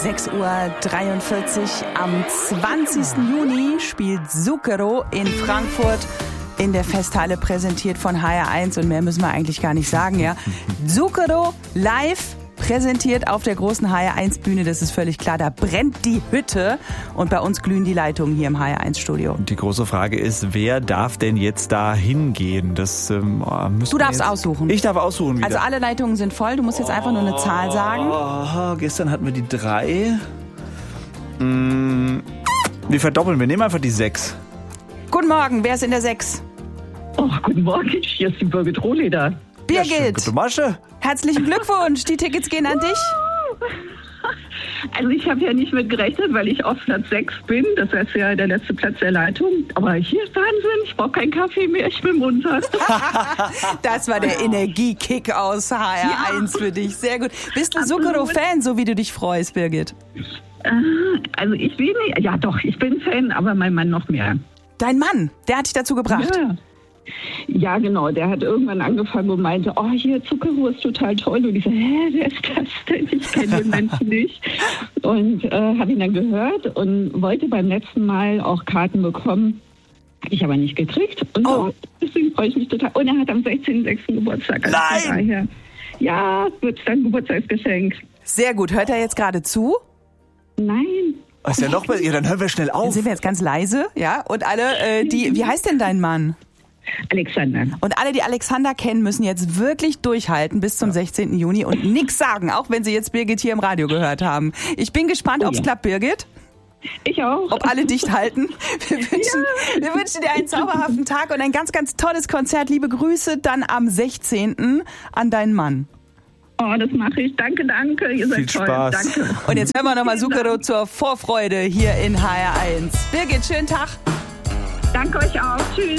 6:43 Uhr. Am 20. Juni spielt Zucchero in Frankfurt in der Festhalle, präsentiert von HR1. Und mehr müssen wir eigentlich gar nicht sagen, ja. Zucchero live präsentiert auf der großen HR1-Bühne, das ist völlig klar. Da brennt die Hütte und bei uns glühen die Leitungen hier im HR1-Studio. Und die große Frage ist, wer darf denn jetzt da hingehen? Du darfst aussuchen. Ich darf aussuchen wieder. Also alle Leitungen sind voll, du musst jetzt einfach nur eine Zahl sagen. Gestern hatten wir die 3. Wir verdoppeln, wir nehmen einfach die 6. Guten Morgen, wer ist in der 6? Oh, guten Morgen, hier ist die Birgit Rohleder. Birgit, Gute Masche. herzlichen Glückwunsch, die Tickets gehen an dich. Also ich habe ja nicht mit gerechnet, weil ich auf Platz 6 bin. Das ist ja der letzte Platz der Leitung. Aber hier ist Wahnsinn, ich brauche keinen Kaffee mehr, ich bin munter. Das war der Energiekick aus HR1 für dich, sehr gut. Bist du Zucchero-Fan, so wie du dich freust, Birgit? Also ich will nicht, ja doch, ich bin Fan, aber mein Mann noch mehr. Dein Mann, der hat dich dazu gebracht. Ja, genau. Der hat irgendwann angefangen und meinte, oh, hier Zucchero ist total toll. Und ich so, wer ist das denn? Ich kenne den Menschen nicht. Und habe ihn dann gehört und wollte beim letzten Mal auch Karten bekommen. Habe ich aber nicht gekriegt. Und deswegen freue ich mich total. Und er hat am 16.06. Geburtstag. Also Nein! daher, ja, wird sein Geburtstagsgeschenk. Sehr gut. Hört er jetzt gerade zu? Nein. Was ist ja noch besser? Ja, dann hören wir schnell Dann auf. sind wir jetzt ganz leise, ja? Und alle, wie heißt denn dein Mann? Alexander. Und alle, die Alexander kennen, müssen jetzt wirklich durchhalten bis zum 16. Juni und nichts sagen, auch wenn sie jetzt Birgit hier im Radio gehört haben. Ich bin gespannt, ob es klappt, Birgit. Ich auch. Ob alle dicht halten. Wir wünschen dir einen zauberhaften Tag und ein ganz, ganz tolles Konzert. Liebe Grüße dann am 16. an deinen Mann. Oh, das mache ich. Danke. Ihr seid Viel toll. Spaß. Danke. Und jetzt hören wir nochmal Zucchero zur Vorfreude hier in HR1. Birgit, schönen Tag. Danke euch auch. Tschüss.